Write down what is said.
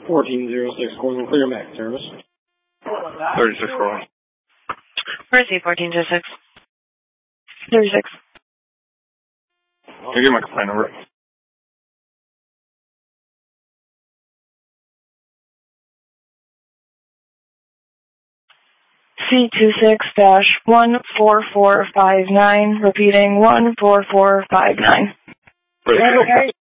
1406 calling clear back service. 36 calling. Mercy 1406. 36. Can you get my complaint number? C26-14459, repeating 14459. Okay.